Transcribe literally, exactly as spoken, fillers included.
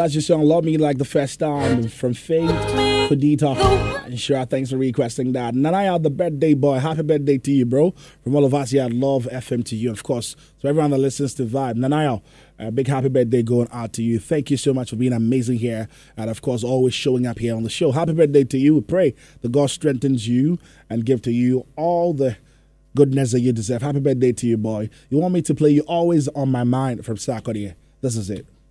that's your song, Love Me Like the First Time from Faith Fadita. And sure, thanks for requesting that. Nanaya, the birthday boy, happy birthday to you, bro. From all of us here at Love F M to you. And of course, to everyone that listens to Vibe. Nanaya, a big happy birthday going out to you. Thank you so much for being amazing here. And of course, always showing up here on the show. Happy birthday to you. We pray that God strengthens you and give to you all the goodness that you deserve. Happy birthday to you, boy. You want me to play You Always on My Mind from Sarkodie. This is it.